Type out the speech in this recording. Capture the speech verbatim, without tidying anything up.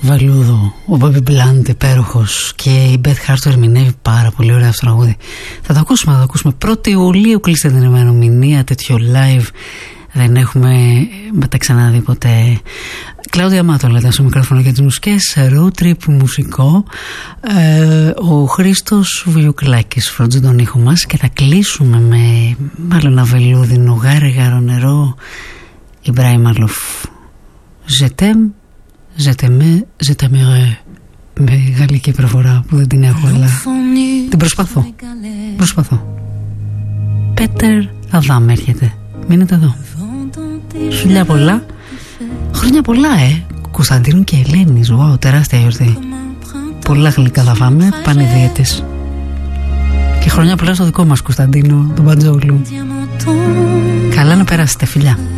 Βελούδο, ο Bobby Blunt υπέροχος και η Beth Hart το ερμηνεύει πάρα πολύ ωραία αυτό το τραγούδι. Θα το ακούσουμε, θα το ακούσουμε. πρώτη Ιουλίου κλείστε την ημερομηνία, τέτοιο live δεν έχουμε μεταξανάδει ποτέ. Κλάουδια Μάτο λέτε στο μικρόφωνο για τις μουσικές, road trip μουσικό. ε, ο Χρήστος Βιουκλάκης φρόντιζε τον ήχο μας και θα κλείσουμε με μάλλον ένα βελούδινο γάρι-γάρο νερό. Ιμπράιμ Μαλούφ, Je t'aime, je t'aimais, je t'aimerai. Με γαλλική προφορά που δεν την έχω, αλλά την προσπαθώ. Προσπαθώ. Πέτερ Αδάμ έρχεται. Μείνετε εδώ. Φιλιά πολλά. Χρόνια πολλά, ε. Κωνσταντίνου και Ελένης. Wow, τεράστια γιορτή. Πολλά γλυκά θα φάμε. Πάνε δίαιτες. Και χρόνια πολλά στο δικό μας Κωνσταντίνο, τον Παντζόγλου. Καλά να περάσετε, φιλιά.